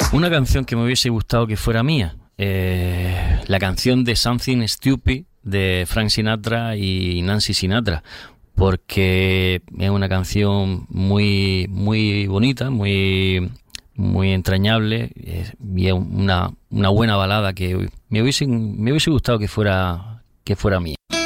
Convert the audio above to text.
Una canción que me hubiese gustado que fuera mía. La canción de Something Stupid de Frank Sinatra y Nancy Sinatra, porque es una canción muy muy bonita, muy entrañable, y es una buena balada que me hubiese gustado que fuera mía.